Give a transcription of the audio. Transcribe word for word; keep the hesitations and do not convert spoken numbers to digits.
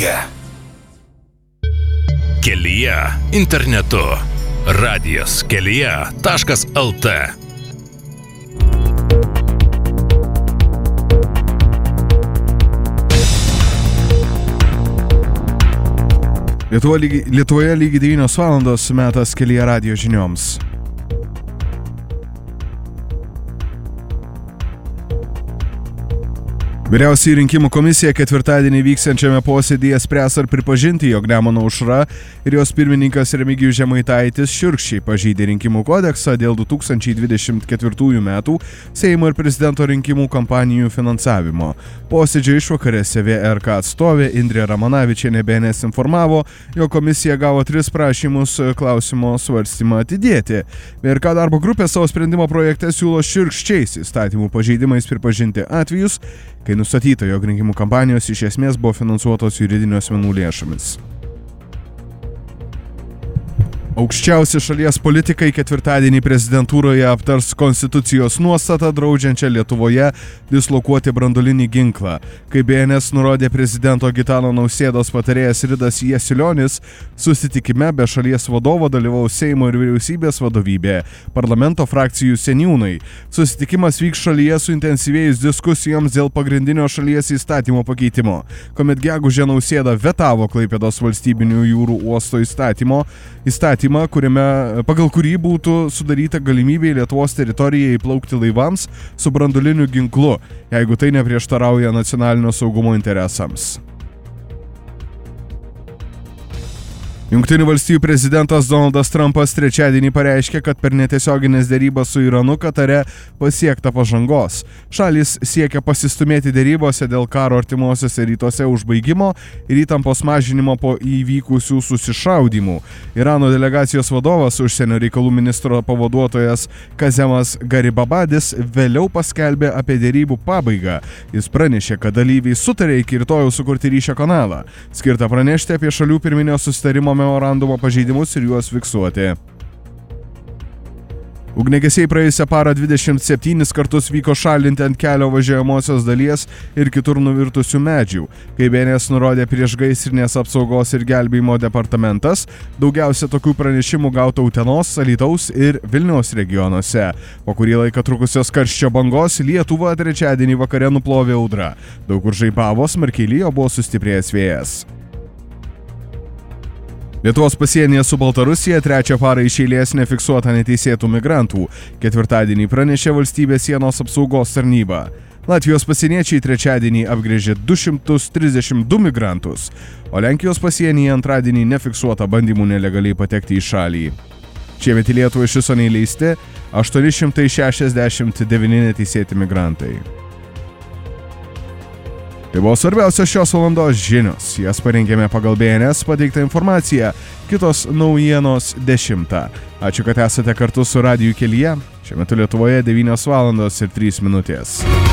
Kelyje. Kelyje internetu. Radijas kelyje taškas lt. Lietuva lygi, Lietuvoje lygiai devynios valandos, metas Kelyje radijo žinioms. Vyriausioji rinkimų komisija ketvirtadienį vyksiančiame posėdyje spręs ar pripažinti, jog Nemuno aušra ir jos pirmininkas Remigijus Žemaitaitis šiurkščiai pažeidė rinkimų kodeksą dėl du tūkstančiai dvidešimt ketvirtųjų metų Seimo ir prezidento rinkimų kampanijų finansavimo. Posėdžio išvakarėse V R K atstovė Indrė Ramanavičienė B N S informavo, jog komisija gavo tris prašymus klausimo svarstymą atidėti. V R K darbo grupė savo sprendimo projekte siūlo šiurkščiais įstatymų pažeidimais pripažinti atvejus, kai nustatyta, jog rinkimų kampanijos iš esmės buvo finansuotos juridinių asmenų lėšomis. Aukščiausi šalies politikai ketvirtadienį prezidentūroje aptars konstitucijos nuostatą draudžiančią Lietuvoje dislokuoti branduolinį ginklą. Kaip B N S nurodė prezidento Gitano Nausėdos patarėjas Ridas Jasilionis, susitikime be šalies vadovo dalyvaus Seimo ir vyriausybės vadovybė, parlamento frakcijų seniūnai. Susitikimas vyks šalyje suintensyvėjus diskusijoms dėl pagrindinio šalies įstatymo pakeitimo, kuomet gegužę Nausėda vetavo Klaipėdos valstybinių jūrų uosto įstatymo, įstatymą, kuriame, pagal kurį būtų sudaryta galimybė į Lietuvos teritoriją įplaukti laivams su branduoliniu ginklu, jeigu tai neprieštarauja nacionalinio saugumo interesams. Jungtinių valstijų prezidentas Donaldas Trumpas trečiadienį pareiškė, kad per netiesioginės derybas su Iranu Katare pasiekta pažangos. Šalys siekia pasistumėti derybose dėl karo artimuosiuose rytuose užbaigimo ir įtampos mažinimo po įvykusių susišaudymų. Irano delegacijos vadovas, užsienio reikalų ministro pavaduotojas Kazemas Garibabadis, vėliau paskelbė apie derybų pabaigą. Jis pranešė, kad dalyviai sutarė iki rytojaus sukurti ryšio kanalą, skirtą pranešti apie šalių pirminio susitarimo memorandumo pažeidimus ir juos fiksuoti. Ugniagesiai praėjusią parą dvidešimt septynis kartus vyko šalinti ant kelio važiuojamosios dalies ir kitur nuvirtusių medžių. Kaip B N S nurodė priešgaisrinės apsaugos ir gelbėjimo departamentas, daugiausia tokių pranešimų gauta Utenos, Alytaus ir Vilniaus regionuose. Po kurį laiką trukusios karščio bangos Lietuvą trečiadienį vakare nuplovė audra. Daug kur žaibavo, smarkiai lijo, buvo sustiprėjęs vėjas. Lietuvos pasienyje su Baltarusija trečią parą iš eilės nefiksuota neteisėtų migrantų. Ketvirtadienį pranešė valstybės sienos apsaugos tarnyba. Latvijos pasieniečiai trečiadienį apgręžė du šimtus trisdešimt du migrantus, o Lenkijos pasienyje antradienį nefiksuota bandymų nelegaliai patekti į šalį. Šiemet į Lietuvą iš viso neįleisti aštuoni šimtai šešiasdešimt devyni neteisėti migrantai. Tai buvo svarbiausios šios valandos žinios. Jas parengėme pagal B N S pateiktą informaciją. Kitos naujienos dešimtą. Ačiū, kad esate kartu su Radiju Kelyje. Šiuo metu Lietuvoje devynios valandos ir trys minutės.